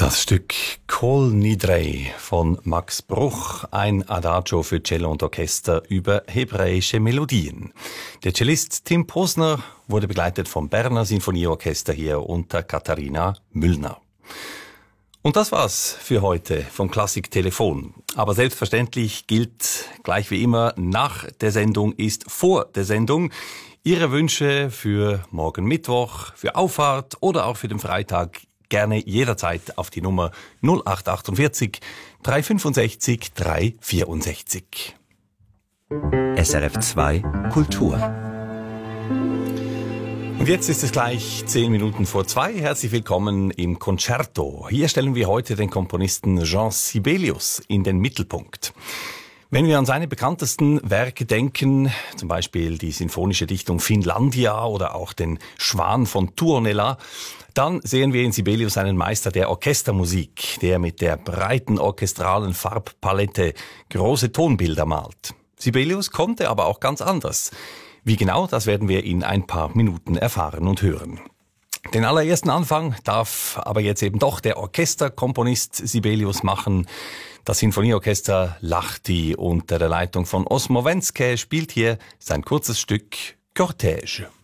Das Stück Kol Nidrei von Max Bruch, ein Adagio für Cello und Orchester über hebräische Melodien. Der Cellist Tim Posner wurde begleitet vom Berner Sinfonieorchester hier unter Katharina Müllner. Und das war's für heute vom Klassik-Telefon. Aber selbstverständlich gilt, gleich wie immer, nach der Sendung ist vor der Sendung. Ihre Wünsche für morgen Mittwoch, für Auffahrt oder auch für den Freitag gerne jederzeit auf die Nummer 0848 365 364. SRF 2 Kultur. Und jetzt ist es gleich 10 Minuten vor 2. Herzlich willkommen im Concerto. Hier stellen wir heute den Komponisten Jean Sibelius in den Mittelpunkt. Wenn wir an seine bekanntesten Werke denken, zum Beispiel die sinfonische Dichtung Finlandia oder auch den Schwan von Tuonela, dann sehen wir in Sibelius einen Meister der Orchestermusik, der mit der breiten orchestralen Farbpalette große Tonbilder malt. Sibelius konnte aber auch ganz anders. Wie genau, das werden wir in ein paar Minuten erfahren und hören. Den allerersten Anfang darf aber jetzt eben doch der Orchesterkomponist Sibelius machen. Das Sinfonieorchester Lahti unter der Leitung von Osmo Wenske spielt hier sein kurzes Stück Cortège.